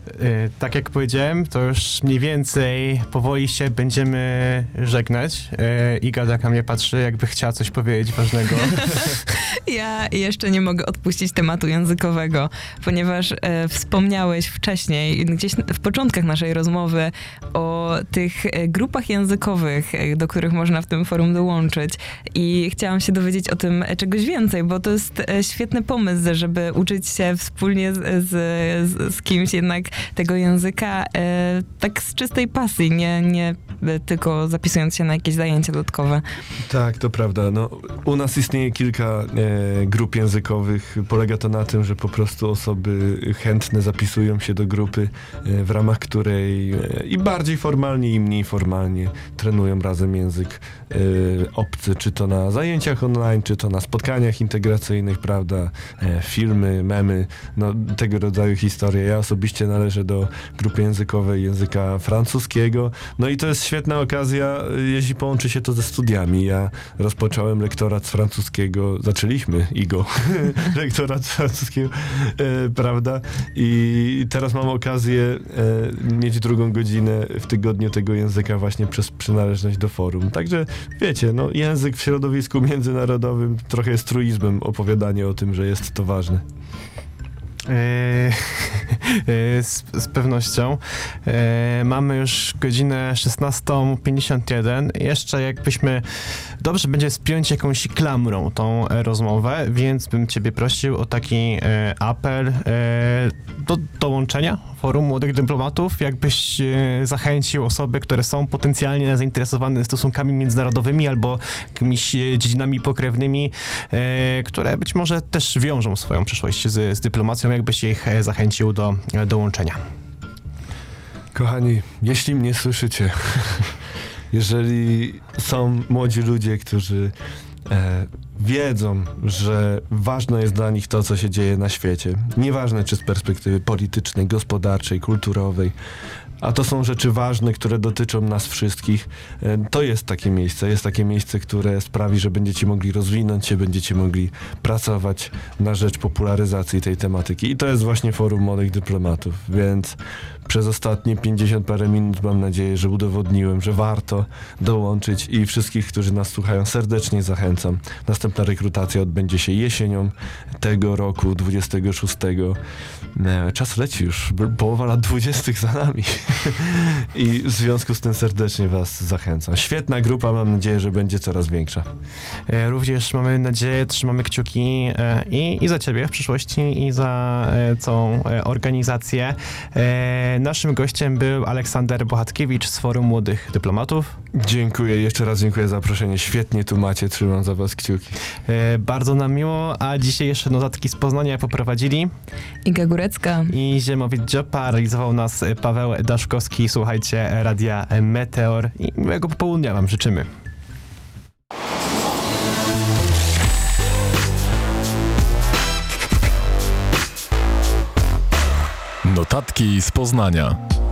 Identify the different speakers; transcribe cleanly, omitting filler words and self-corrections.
Speaker 1: Tak jak powiedziałem, to już mniej więcej powoli się będziemy żegnać. Iga tak na mnie patrzy, jakby chciała coś powiedzieć ważnego.
Speaker 2: Ja jeszcze nie mogę odpuścić tematu językowego, ponieważ wspomniałeś wcześniej, gdzieś w początkach naszej rozmowy, o tych grupach językowych, do których można w tym forum dołączyć. I chciałam się dowiedzieć o tym czegoś więcej, bo to jest świetny pomysł, żeby uczyć się wspólnie z kimś jednak tego języka tak z czystej pasji, nie tylko zapisując się na jakieś zajęcia dodatkowe.
Speaker 3: Tak, to prawda. No, u nas istnieje kilka grup językowych. Polega to na tym, że po prostu osoby chętne zapisują się do grupy, w ramach której i bardziej formalnie, i mniej formalnie trenują razem język obcy, czy to na zajęciach online, czy to na spotkaniach integracyjnych, prawda, filmy, memy, no tego rodzaju historie. Ja osobiście należę do grupy językowej języka francuskiego, no i to jest świetna okazja, jeśli połączy się to ze studiami. Ja rozpocząłem lektorat z francuskiego, zaczęliśmy, Igo, lektorat z francuskiego, prawda, i teraz mam okazję mieć drugą godzinę w tygodniu tego języka właśnie przez przynależność do forum. Także wiecie, no język w środowisku międzynarodowym trochę jest truizmem opowiadanie o tym, że jest to ważne.
Speaker 1: Z pewnością. Mamy już godzinę 16:51. Jeszcze jakbyśmy... Dobrze będzie spiąć jakąś klamrą tą rozmowę, więc bym ciebie prosił o taki apel do dołączenia Forum Młodych Dyplomatów. Jakbyś zachęcił osoby, które są potencjalnie zainteresowane stosunkami międzynarodowymi albo jakimiś dziedzinami pokrewnymi, które być może też wiążą swoją przyszłość z dyplomacją, jakbyś ich zachęcił do dołączenia.
Speaker 3: Kochani, jeśli mnie słyszycie, jeżeli są młodzi ludzie, którzy wiedzą, że ważne jest dla nich to, co się dzieje na świecie, nieważne czy z perspektywy politycznej, gospodarczej, kulturowej, a to są rzeczy ważne, które dotyczą nas wszystkich, to jest takie miejsce, które sprawi, że będziecie mogli rozwinąć się, będziecie mogli pracować na rzecz popularyzacji tej tematyki. I to jest właśnie Forum Młodych Dyplomatów, więc przez ostatnie 50 parę minut mam nadzieję, że udowodniłem, że warto dołączyć i wszystkich, którzy nas słuchają, serdecznie zachęcam. Następna rekrutacja odbędzie się jesienią tego roku, 26. Czas leci już, połowa lat 20. za nami. I w związku z tym serdecznie was zachęcam. Świetna grupa, mam nadzieję, że będzie coraz większa.
Speaker 1: Również mamy nadzieję, trzymamy kciuki i za ciebie w przyszłości, i za całą organizację. Naszym gościem był Aleksander Bohatkiewicz z Forum Młodych Dyplomatów.
Speaker 3: Dziękuję, jeszcze raz dziękuję za zaproszenie. Świetnie tu macie, trzymam za was kciuki.
Speaker 1: Bardzo nam miło, a dzisiaj jeszcze notatki z Poznania poprowadzili
Speaker 2: Iga Górecka
Speaker 1: i Ziemowit Dziopa. Realizował nas Paweł Daszkowski. Słuchajcie Radia Meteor i miłego popołudnia wam życzymy.
Speaker 4: Notatki z Poznania.